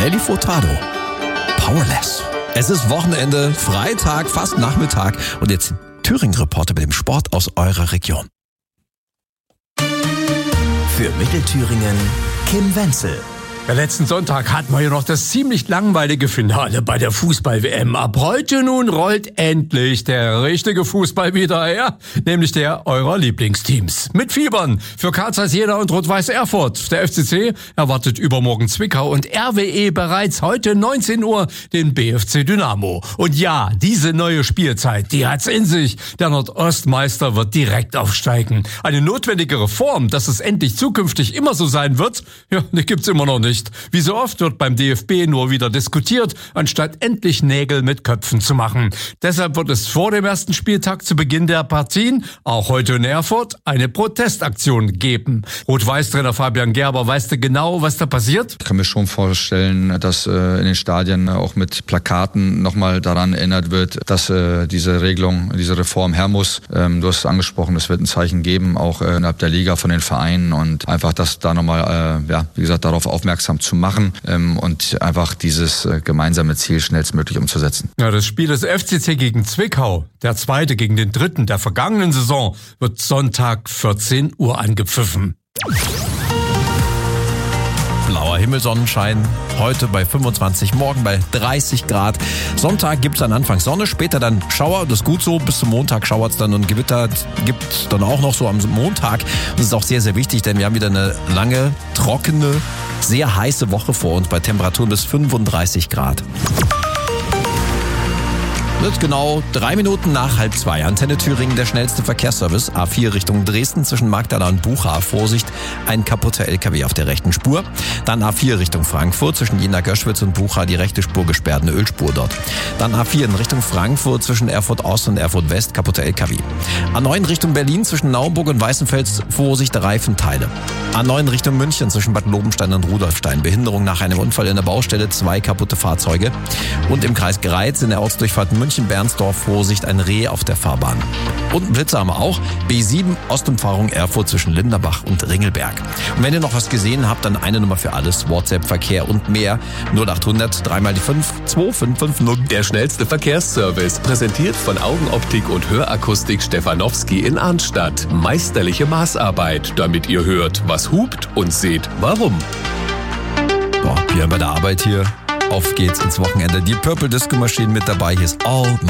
Nelly Furtado. Powerless. Es ist Wochenende, Freitag, fast Nachmittag und jetzt Thüringen-Reporter mit dem Sport aus eurer Region. Für Mittelthüringen Kim Wenzel. Ja, letzten Sonntag hatten wir ja noch das ziemlich langweilige Finale bei der Fußball-WM. Ab heute nun rollt endlich der richtige Fußball wieder her, nämlich der eurer Lieblingsteams. Mit Fiebern für Karl Zeiss Jena und Rot-Weiß Erfurt. Der FCC erwartet übermorgen Zwickau und RWE bereits heute 19 Uhr den BFC Dynamo. Und ja, diese neue Spielzeit, die hat's in sich. Der Nordostmeister wird direkt aufsteigen. Eine notwendige Reform, dass es endlich zukünftig immer so sein wird, ja, die gibt's immer noch nicht. Wie so oft wird beim DFB nur wieder diskutiert, anstatt endlich Nägel mit Köpfen zu machen. Deshalb wird es vor dem ersten Spieltag zu Beginn der Partien, auch heute in Erfurt, eine Protestaktion geben. Rot-Weiß-Trainer Fabian Gerber, weißt du genau, was da passiert? Ich kann mir schon vorstellen, dass in den Stadien auch mit Plakaten nochmal daran erinnert wird, dass diese Regelung, diese Reform her muss. Du hast es angesprochen, es wird ein Zeichen geben, auch innerhalb der Liga von den Vereinen und einfach, dass da nochmal, wie gesagt, darauf aufmerksam zu machen und einfach dieses gemeinsame Ziel schnellstmöglich umzusetzen. Ja, das Spiel des FCC gegen Zwickau, der zweite gegen den dritten der vergangenen Saison, wird Sonntag 14 Uhr angepfiffen. Blauer Himmel, Sonnenschein, heute bei 25, morgen bei 30 Grad. Sonntag gibt's dann Anfang Sonne, später dann Schauer, das ist gut so, bis zum Montag schauert's dann und Gewitter gibt's dann auch noch so am Montag. Das ist auch sehr, sehr wichtig, denn wir haben wieder eine lange, trockene, sehr heiße Woche vor uns bei Temperaturen bis 35 Grad. Wird genau 3 Minuten nach 1:30. Antenne Thüringen, der schnellste Verkehrsservice. A4 Richtung Dresden zwischen Magdala und Bucha. Vorsicht, ein kaputter LKW auf der rechten Spur. Dann A4 Richtung Frankfurt zwischen Jena-Göschwitz und Bucha, die rechte Spur gesperrt, eine Ölspur dort. Dann A4 in Richtung Frankfurt zwischen Erfurt Ost und Erfurt West, kaputter LKW. A9 Richtung Berlin zwischen Naumburg und Weißenfels, Vorsicht, Reifenteile. A9 Richtung München zwischen Bad Lobenstein und Rudolfstein. Behinderung nach einem Unfall in der Baustelle, 2 kaputte Fahrzeuge. Und im Kreis Greiz in der Ortsdurchfahrt München-Bernsdorf, Vorsicht, ein Reh auf der Fahrbahn. Und einen Blitzer haben wir auch. B7 Ostumfahrung Erfurt zwischen Linderbach und Ringelberg. Und wenn ihr noch was gesehen habt, dann eine Nummer für alles, WhatsApp, Verkehr und mehr. 0800 3 die 5 2550. Der schnellste Verkehrsservice, präsentiert von Augenoptik und Hörakustik Stefanowski in Arnstadt. Meisterliche Maßarbeit, damit ihr hört, was hupt und seht, warum. Boah, wir bei der Arbeit hier. Auf geht's ins Wochenende. Die Purple Disco Machine mit dabei. Hier ist All My